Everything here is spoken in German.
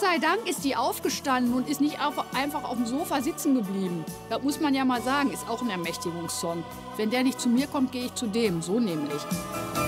sei Dank ist die aufgestanden und ist nicht einfach auf dem Sofa sitzen geblieben. Das muss man ja mal sagen, ist auch ein Ermächtigungssong. Wenn der nicht zu mir kommt, gehe ich zu dem, so nämlich.